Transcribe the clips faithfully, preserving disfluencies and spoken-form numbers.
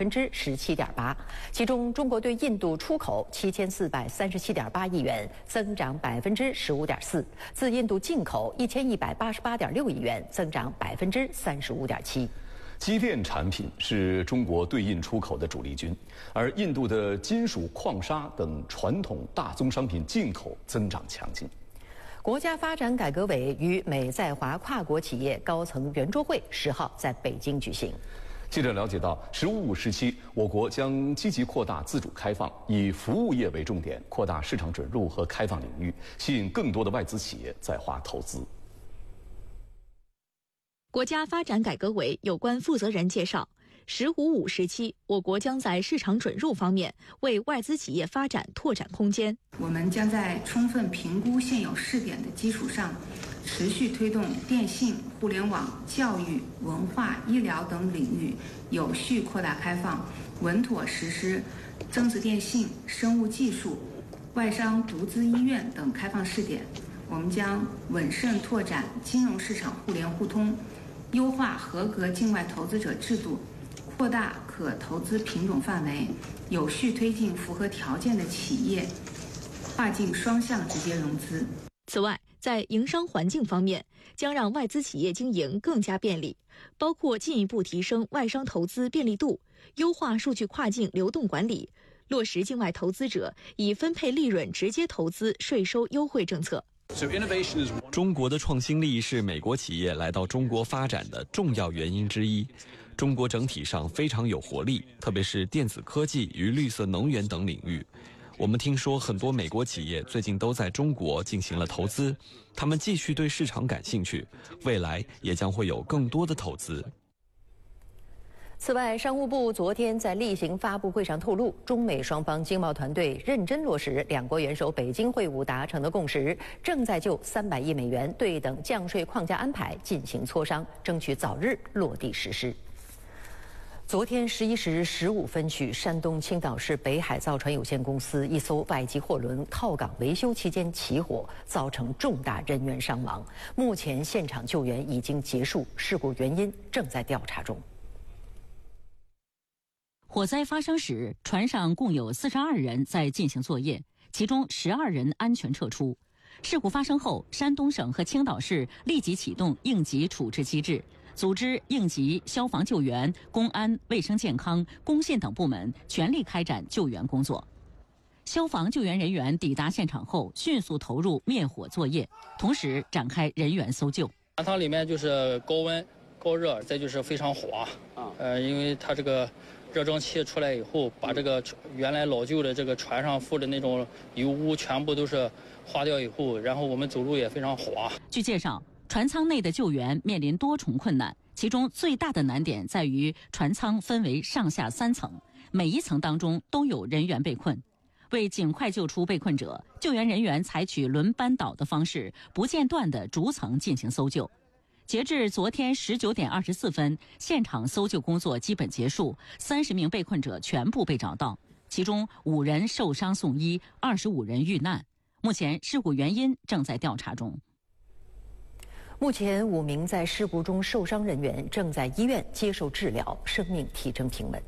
分之十七点八。其中，中国对印度出口七千四百三十七点八亿元，增长百分之十五点四；自印度进口一千一百八十八点六亿元，增长百分之三十五点七。 机电产品是中国对印出口的主力军，而印度的金属、矿砂等传统大宗商品进口增长强劲。 国家发展改革委与美在华跨国企业高层圆桌会十号在北京举行。 记者了解到，“十五五”时期，我国将积极扩大自主开放，以服务业为重点，扩大市场准入和开放领域，吸引更多的外资企业在华投资。 国家发展改革委有关负责人介绍，“十五五”时期，我国将在市场准入方面为外资企业发展拓展空间。 我们将在充分评估现有试点的基础上，持续推动电信、互联网、教育、文化、医疗等领域有序扩大开放，稳妥实施增值电信、生物技术、外商独资医院等开放试点。我们将稳慎拓展金融市场互联互通，优化合格境外投资者制度，扩大可投资品种范围，有序推进符合条件的企业跨境双向直接融资。 此外，在营商环境方面，将让外资企业经营更加便利，包括进一步提升外商投资便利度，优化数据跨境流动管理，落实境外投资者以分配利润直接投资税收优惠政策。 中国的创新力是美国企业来到中国发展的重要原因之一。中国整体上非常有活力，特别是电子科技与绿色能源等领域。我们听说很多美国企业最近都在中国进行了投资，他们继续对市场感兴趣，未来也将会有更多的投资。 此外，商务部昨天在例行发布会上透露，中美双方经贸团队认真落实两国元首北京会晤达成的共识，正在就三百亿美元对等降税框架安排进行磋商，争取早日落地实施。昨天十一时十五分许，山东青岛市北海造船有限公司一艘外籍货轮靠港维修期间起火，造成重大人员伤亡。目前现场救援已经结束，事故原因正在调查中。 火灾发生时，船上共有四十二人在进行作业，其中十二人安全撤出。事故发生后，山东省和青岛市立即启动应急处置机制，组织应急消防救援、公安、卫生健康、工信等部门全力开展救援工作。消防救援人员抵达现场后，迅速投入灭火作业，同时展开人员搜救。 船舱里面就是高温、高热，再就是非常滑啊，呃，因为它这个热蒸汽出来以后，把这个原来老旧的这个船上附的那种油污全部都是化掉以后，然后我们走路也非常滑。 据介绍，船舱内的救援面临多重困难，其中最大的难点在于船舱分为上下三层，每一层当中都有人员被困。为尽快救出被困者，救援人员采取轮班倒的方式，不间断地逐层进行搜救。截至昨天十九点二十四分，现场搜救工作基本结束，三十名被困者全部被找到，其中五人受伤送医，二十五人遇难。目前事故原因正在调查中。 目前五名在事故中受伤人员正在医院接受治疗，生命体征平稳。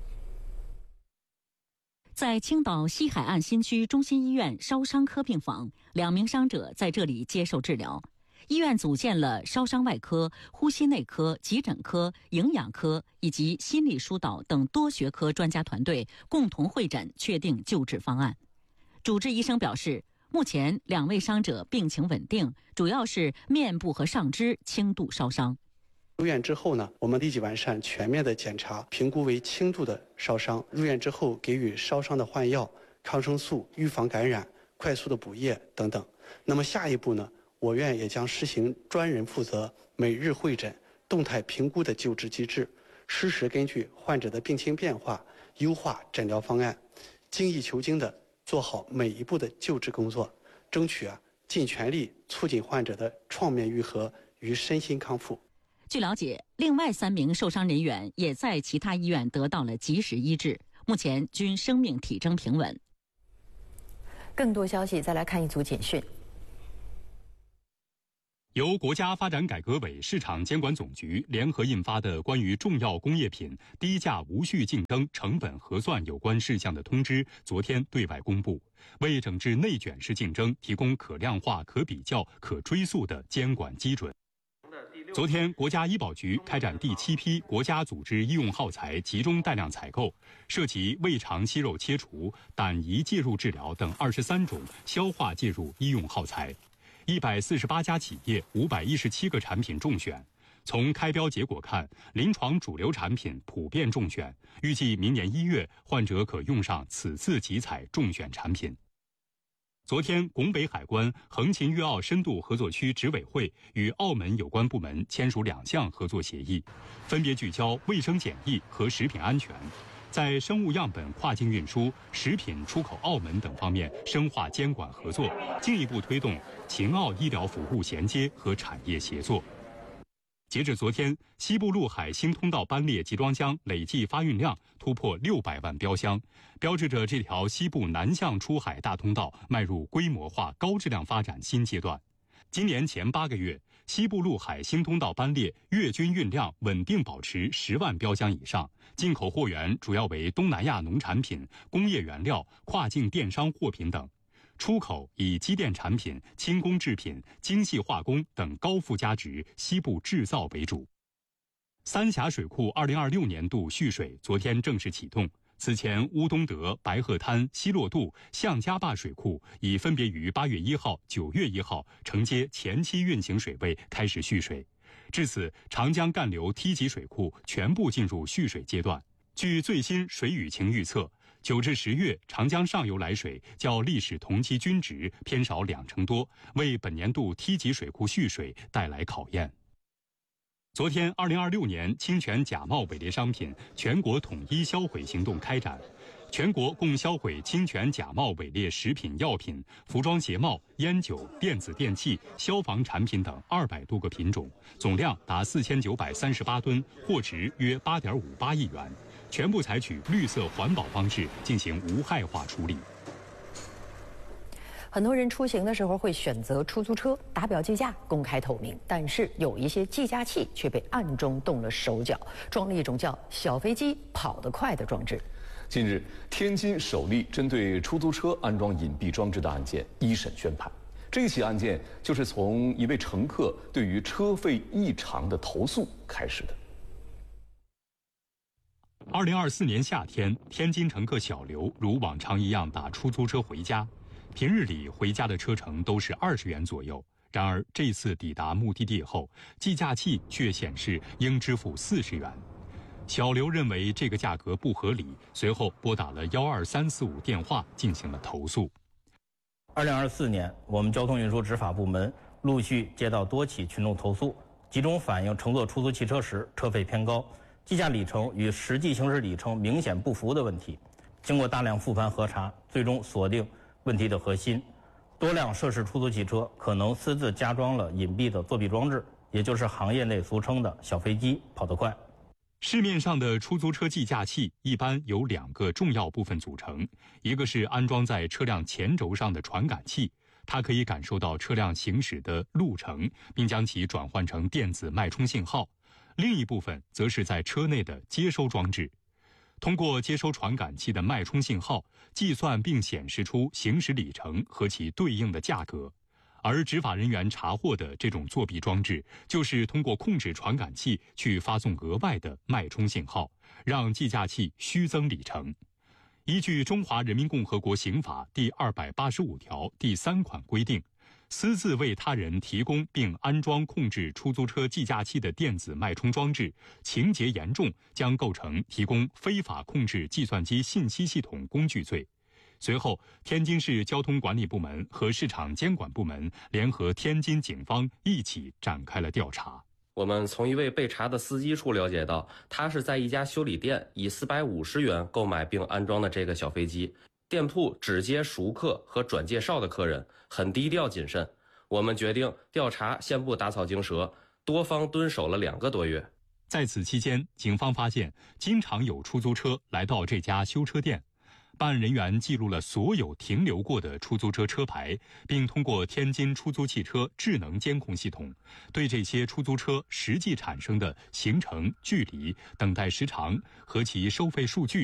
在青岛西海岸新区中心医院烧伤科病房，两名伤者在这里接受治疗。医院组建了烧伤外科、呼吸内科、急诊科、营养科以及心理疏导等多学科专家团队，共同会诊确定救治方案。主治医生表示，目前两位伤者病情稳定，主要是面部和上肢轻度烧伤。 入院之后呢，我们立即完善全面的检查，评估为轻度的烧伤。入院之后给予烧伤的换药、抗生素、预防感染、快速的补液等等。那么下一步呢，我院也将实行专人负责、每日会诊、动态评估的救治机制，实时根据患者的病情变化，优化诊疗方案，精益求精地做好每一步的救治工作，争取啊尽全力促进患者的创面愈合与身心康复。 据了解，另外三名受伤人员也在其他医院得到了及时医治，目前均生命体征平稳。 更多消息，再来看一组简讯。 由国家发展改革委市场监管总局联合印发的关于重要工业品低价无序竞争成本核算有关事项的通知昨天对外公布，为整治内卷式竞争提供可量化、可比较、可追溯的监管基准。昨天，国家医保局开展第七批国家组织医用耗材集中带量采购，涉及胃肠息肉切除、胆胰介入治疗等二十三种消化介入医用耗材。一百四十八家企业、五百一十七个产品中选。从开标结果看，临床主流产品普遍中选，预计明年一月患者可用上此次集采中选产品。昨天，拱北海关横琴粤澳深度合作区执委会与澳门有关部门签署两项合作协议，分别聚焦卫生检疫和食品安全，在生物样本跨境运输、食品出口澳门等方面深化监管合作，进一步推动秦澳医疗服务衔接和产业协作。截至昨天，西部陆海新通道班列集装箱累计发运量突破六百万标箱，标志着这条西部南向出海大通道迈入规模化、高质量发展新阶段。今年前八个月，西部陆海新通道班列月均运量稳定保持十万标箱以上，进口货源主要为东南亚农产品、工业原料、跨境电商货品等。出口以机电产品、轻工制品、精细化工等高附加值西部制造为主。三峡水库二零二六年度蓄水昨天正式启动。此前，乌东德、白鹤滩、西洛渡、象家坝水库已分别于八月一号、九月一号承接前期运行水位开始蓄水。至此，长江干流梯级水库全部进入蓄水阶段。据最新水雨情预测，九至十月，长江上游来水较历史同期均值偏少两成多，为本年度梯级水库蓄水带来考验。昨天，二零二六年侵权假冒伪劣商品全国统一销毁行动开展，全国共销毁侵权假冒伪劣食品药品、服装鞋帽、烟酒、电子电器、消防产品等二百多个品种，总量达四千九百三十八吨，货值约八点五八亿元。全部采取绿色环保方式进行无害化处理。 很多人出行的时候会选择出租车，打表计价公开透明，但是有一些计价器却被暗中动了手脚，装了一种叫“小飞机跑得快”的装置。 近日，天津首例针对出租车安装隐蔽装置的案件一审宣判。这起案件就是从一位乘客对于车费异常的投诉开始的。 二零二四年夏天，天津乘客小刘如往常一样打出租车回家。平日里回家的车程都是二十元左右，然而这次抵达目的地后，计价器却显示应支付四十元。小刘认为这个价格不合理，随后拨打了幺二三四五电话进行了投诉。 二零二四年，我们交通运输执法部门陆续接到多起群众投诉，集中反映乘坐出租汽车时车费偏高，计价里程与实际行驶里程明显不符的问题。经过大量复盘核查，最终锁定问题的核心：多辆涉事出租汽车可能私自加装了隐蔽的作弊装置，也就是行业内俗称的小飞机跑得快。 市面上的出租车计价器一般由两个重要部分组成，一个是安装在车辆前轴上的传感器，它可以感受到车辆行驶的路程，并将其转换成电子脉冲信号。另一部分则是在车内的接收装置，通过接收传感器的脉冲信号，计算并显示出行驶里程和其对应的价格。而执法人员查获的这种作弊装置，就是通过控制传感器去发送额外的脉冲信号，让计价器虚增里程。依据《中华人民共和国刑法》第二百八十五条第三款规定，私自为他人提供并安装控制出租车计价器的电子脉冲装置，情节严重，将构成提供非法控制计算机信息系统工具罪。随后，天津市交通管理部门和市场监管部门联合天津警方一起展开了调查。 我们从一位被查的司机处了解到，他是在一家修理店以四百五十元购买并安装的这个小飞机。店铺只接熟客和转介绍的客人，很低调谨慎。我们决定调查，先不打草惊蛇，多方蹲守了两个多月。 在此期间，警方发现经常有出租车来到这家修车店， 办案人员记录了所有停留过的出租车车牌，并通过天津出租汽车智能监控系统，对这些出租车实际产生的行程、距离、等待时长和其收费数据